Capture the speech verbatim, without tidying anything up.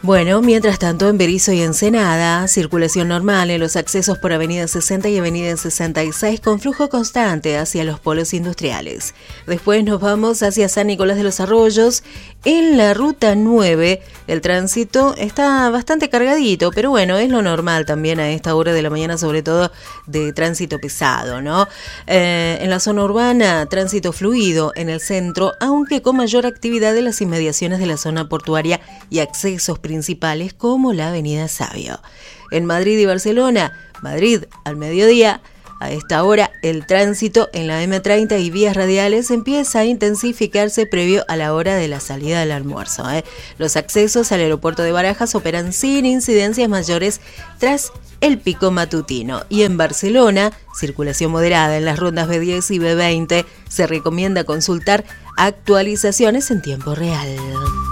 Bueno, mientras tanto en Berisso y Ensenada, circulación normal en los accesos por Avenida sesenta y Avenida sesenta y seis con flujo constante hacia los polos industriales. Después nos vamos hacia San Nicolás de los Arroyos. En la ruta nueve el tránsito está bastante cargadito, pero bueno, es lo normal también a esta hora de la mañana, sobre todo de tránsito pesado, ¿no? Eh, en la zona urbana, tránsito fluido en el centro, aunque con mayor actividad en las inmediaciones de la zona portuaria y accesos principales como la Avenida Savio. En Madrid y Barcelona, Madrid al mediodía, a esta hora el tránsito en la eme treinta y vías radiales empieza a intensificarse previo a la hora de la salida del almuerzo. ¿eh? Los accesos al aeropuerto de Barajas operan sin incidencias mayores tras el pico matutino. Y en Barcelona, circulación moderada en las rondas be diez y be veinte. Se recomienda consultar actualizaciones en tiempo real.